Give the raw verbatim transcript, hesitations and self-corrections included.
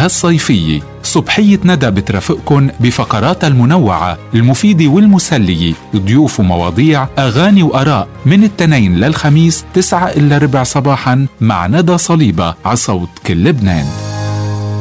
الصيفية. صبحية ندى بترافقكن بفقرات المنوعة المفيدة والمسلية، ضيوف ومواضيع، أغاني وآراء، من التنين للخميس تسعة إلا ربع صباحا مع ندى صليبة عصوت كل لبنان.